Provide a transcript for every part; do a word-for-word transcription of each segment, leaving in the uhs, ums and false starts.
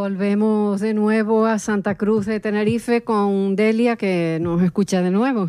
Volvemos de nuevo a Santa Cruz de Tenerife con Delia, que nos escucha de nuevo.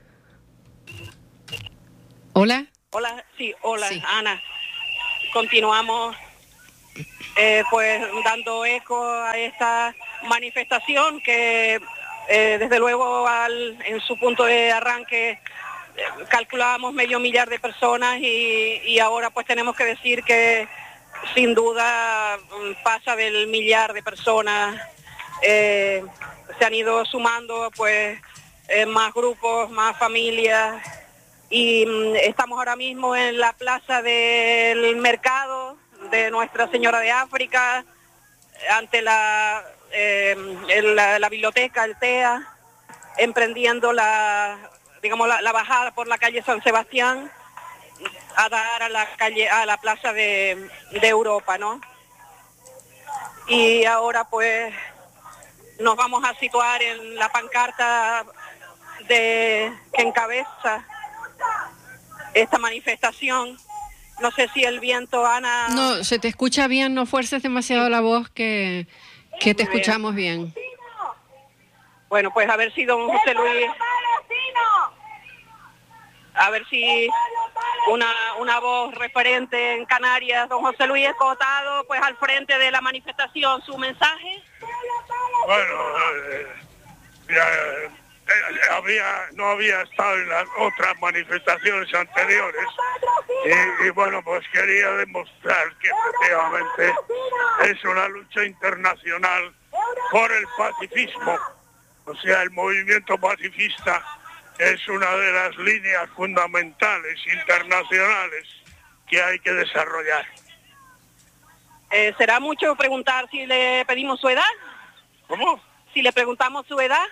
Hola. Hola, sí, hola, sí. Ana. Continuamos eh, pues dando eco a esta manifestación que eh, desde luego al, en su punto de arranque eh, calculábamos medio millar de personas y, y ahora pues tenemos que decir que sin duda pasa del millar de personas. Eh, se han ido sumando pues eh, más grupos, más familias y mm, estamos ahora mismo en la plaza del mercado de Nuestra Señora de África ante la, eh, el, la, la biblioteca, el T E A, emprendiendo la, digamos, la, la bajada por la calle San Sebastián a dar a la calle, a la plaza de, de Europa, ¿no? Y ahora pues nos vamos a situar en la pancarta de que encabeza esta manifestación. No sé si el viento, Ana... No, se te escucha bien, no fuerces demasiado la voz, que, que te escuchamos bien. Bueno, pues a ver si don José Luis... A ver si una, una voz referente en Canarias, don José Luis Escotado, pues al frente de la manifestación, su mensaje. Bueno, eh, ya, eh, había, no había estado en las otras manifestaciones anteriores y, y bueno, pues quería demostrar que efectivamente es una lucha internacional por el pacifismo, o sea, el movimiento pacifista es una de las líneas fundamentales internacionales que hay que desarrollar. Eh, ¿Será mucho preguntar si le pedimos su edad? ¿Cómo? Si le preguntamos su edad.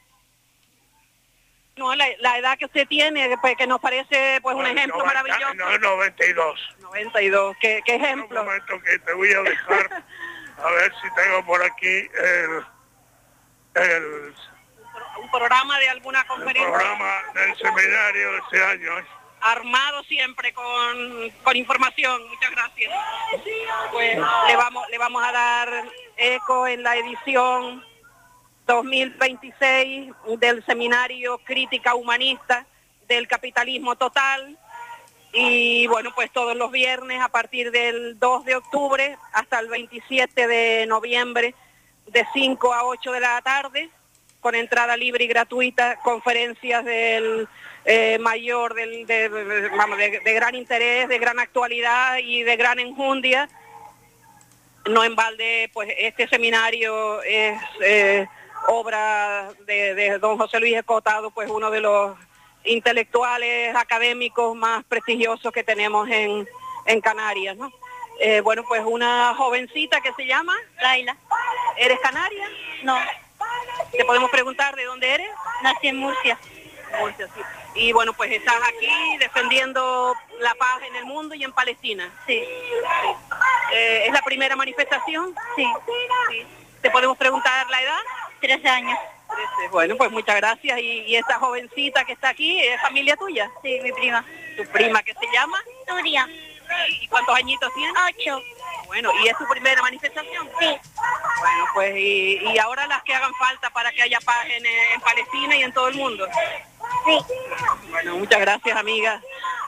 No, la, la edad que usted tiene, pues, que nos parece pues bueno, un ejemplo noventa, maravilloso. No, noventa y dos. noventa y dos, ¿qué, qué ejemplo? Un momento que te voy a dejar, a ver si tengo por aquí el... el un programa de alguna conferencia. El programa del seminario de este año. Armado siempre con, con información. Muchas gracias. Pues le vamos, le vamos a dar eco en la edición dos mil veintiséis del seminario Crítica Humanista del Capitalismo Total. Y bueno, pues todos los viernes a partir del dos de octubre hasta el veintisiete de noviembre de cinco a ocho de la tarde, con entrada libre y gratuita, conferencias del eh, mayor, del, de, vamos, de, de gran interés, de gran actualidad y de gran enjundia. No en balde, pues este seminario es eh, obra de, de don José Luis Escotado, pues uno de los intelectuales académicos más prestigiosos que tenemos en, en Canarias, ¿no? Eh, bueno, pues una jovencita que se llama Laila. ¿Eres canaria? No. ¿Te podemos preguntar de dónde eres? Nací en Murcia. Murcia, sí. Y bueno, pues estás aquí defendiendo la paz en el mundo y en Palestina. Sí. Eh, ¿Es la primera manifestación? Sí. Sí. ¿Te podemos preguntar la edad? Trece años. Trece. Bueno, pues muchas gracias. ¿Y, y esta jovencita que está aquí es familia tuya? Sí, mi prima. ¿Tu prima que se llama? Nuria. ¿Y cuántos añitos tiene? Ocho. Bueno, ¿y es tu primera manifestación? Sí. Bueno, pues y, y ahora las que hagan falta para que haya paz en, en Palestina y en todo el mundo. Sí. Bueno, muchas gracias, amiga.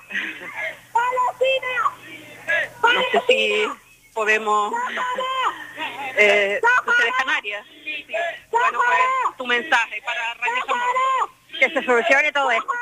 No sé si podemos... Eh, ¿Tú eres canaria? Sí. Bueno, pues tu mensaje para Radio Zamora. Que se solucione todo esto.